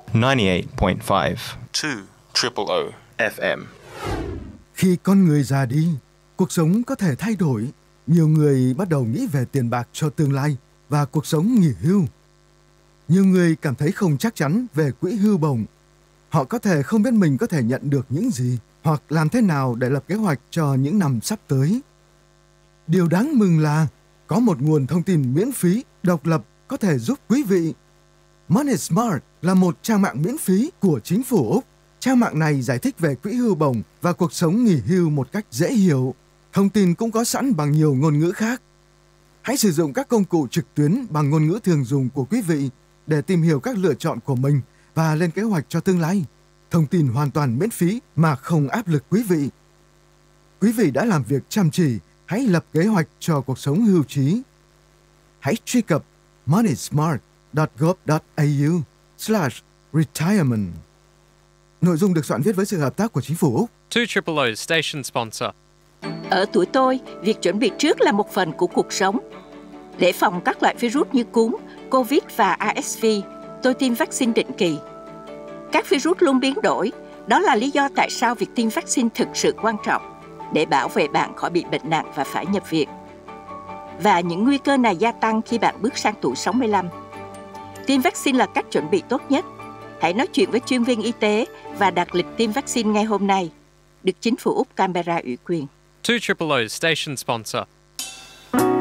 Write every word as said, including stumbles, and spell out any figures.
ninety-eight point five two triple O F M. Khi con người già đi, cuộc sống có thể thay đổi. Nhiều người bắt đầu nghĩ về tiền bạc cho tương lai và cuộc sống nghỉ hưu. Nhiều người cảm thấy không chắc chắn về quỹ hưu bổng. Họ có thể không biết mình có thể nhận được những gì hoặc làm thế nào để lập kế hoạch cho những năm sắp tới. Điều đáng mừng là có một nguồn thông tin miễn phí, độc lập có thể giúp quý vị. Money Smart là một trang mạng miễn phí của chính phủ Úc. Trang mạng này giải thích về quỹ hưu bổng và cuộc sống nghỉ hưu một cách dễ hiểu. Thông tin cũng có sẵn bằng nhiều ngôn ngữ khác. Hãy sử dụng các công cụ trực tuyến bằng ngôn ngữ thường dùng của quý vị để tìm hiểu các lựa chọn của mình và lên kế hoạch cho tương lai. Thông tin hoàn toàn miễn phí mà không áp lực quý vị. Quý vị đã làm việc chăm chỉ, hãy lập kế hoạch cho cuộc sống hưu trí. Hãy truy cập moneysmart dot gov dot a u slash retirement. Nội dung được soạn viết với sự hợp tác của chính phủ Úc. two triple O station sponsor. Ở tuổi tôi, việc chuẩn bị trước là một phần của cuộc sống. Để phòng các loại virus như cúm, Covid và R S V, tôi tiêm vaccine định kỳ. Các virus luôn biến đổi, đó là lý do tại sao việc tiêm vaccine thực sự quan trọng để bảo vệ bạn khỏi bị bệnh nặng và phải nhập viện. Và những nguy cơ này gia tăng khi bạn bước sang tuổi sáu mươi lăm. Tiêm vaccine là cách chuẩn bị tốt nhất. Hãy nói chuyện với chuyên viên y tế và đặt lịch tiêm vaccine ngay hôm nay. Được chính phủ Úc Canberra ủy quyền. two triple O station sponsor.